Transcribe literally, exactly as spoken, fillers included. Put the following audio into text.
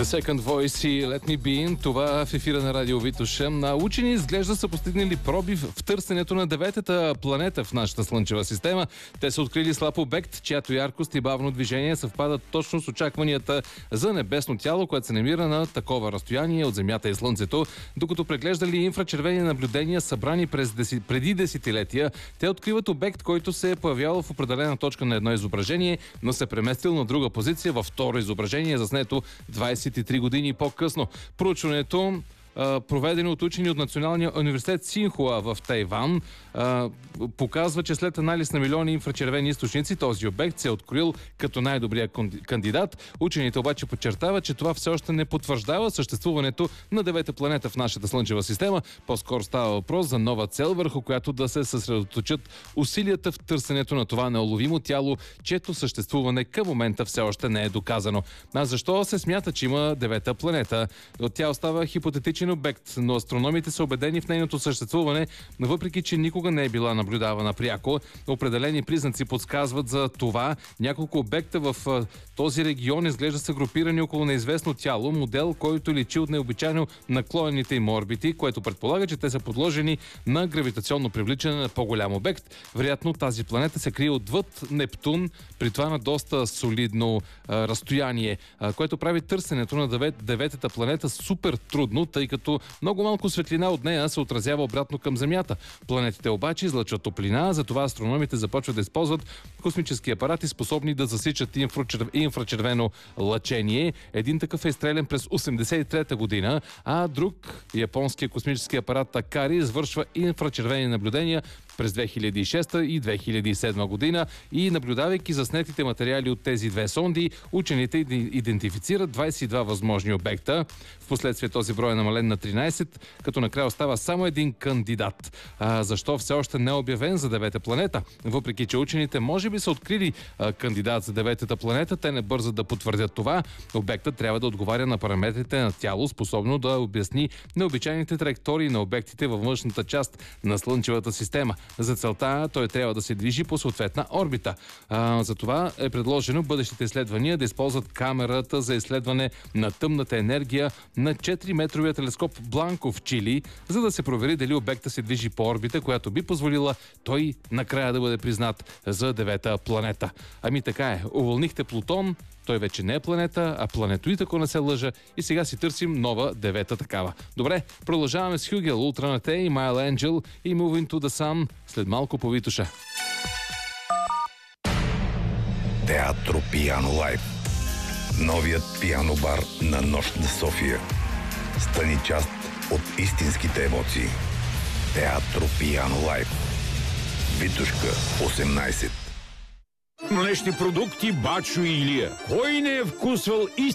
Second Voice и Let Me Be In. Това в ефира на Радио Витоша. На учени изглежда са постигнали пробив в търсенето на деветата планета в нашата Слънчева система. Те са открили слаб обект, чиято яркост и бавно движение съвпадат точно с очакванията за небесно тяло, което се намира на такова разстояние от Земята и Слънцето. Докато преглеждали инфрачервени наблюдения, събрани през деси... преди десетилетия, те откриват обект, който се е появявал в определена точка на едно изображение, но се преместил на друга позиция във второ изображение, заснето двадесет и три години по-късно. Проучването, проведено от учени от Националния университет Синхуа в Тайван, показва, че след анализ на милиони инфрачервени източници, този обект се е открил като най-добрия кандидат. Учените обаче подчертават, че това все още не потвърждава съществуването на девета планета в нашата Слънчева система. По-скоро става въпрос за нова цел, върху която да се съсредоточат усилията в търсенето на това неуловимо тяло, чието съществуване към момента все още не е доказано. А защо се смята, че има девета планета? Тя остава хипотетичен обект, но астрономите са убедени в нейното съществуване, въпреки че никога не е била наблюдавана пряко. Определени признаци подсказват за това. Няколко обекта в този регион изглежда са групирани около неизвестно тяло, модел, който личи от необичайно наклонените им орбити, което предполага, че те са подложени на гравитационно привличане на по-голям обект. Вероятно тази планета се крие отвъд Нептун, при това на доста солидно а, разстояние, а, което прави търсенето на девет, деветата планета супер трудно, тъй като много малко светлина от нея се отразява обратно към Земята. Планетите обаче излъчват топлина, затова астрономите започват да използват космически апарати, способни да засичат инфрачерв... инфрачервено лъчение. Един такъв е изстрелян през осемдесет и трета година, а друг, японския космически апарат Акари, извършва инфрачервени наблюдения през две хиляди и шеста и две хиляди и седма година и наблюдавайки заснетите материали от тези две сонди, учените идентифицират двадесет и два възможни обекта. Впоследствие този брой е намален на тринадесет, като накрая остава само един кандидат. А, защо все още не е обявен за девета планета? Въпреки че учените може би са открили а, кандидат за деветата планета, те не бързат да потвърдят това. Обектът трябва да отговаря на параметрите на тяло, способно да обясни необичайните траектории на обектите във външната част на Слънчевата система. За целта той трябва да се движи по съответна орбита. А, затова е предложено бъдещите изследвания да използват камерата за изследване на тъмната енергия на четириметровия телескоп Бланко в Чили, за да се провери дали обекта се движи по орбита, която би позволила той накрая да бъде признат за девета планета. Ами така е, уволнихте Плутон, той вече не е планета, а планетоид, ако не се лъжа, и сега си търсим нова девета такава. Добре, продължаваме с Хюгел, Ултранате и Майл Енджел и Moving to the Sun след малко по Витоша. Театро Пиано Лайв. Новият пиано бар на Нощ на София. Стани част от истинските емоции. Театро Пиано Лайв. Витошка осемнадесет. Млечни продукти Бачо и Илия. Кой не е вкусвал истински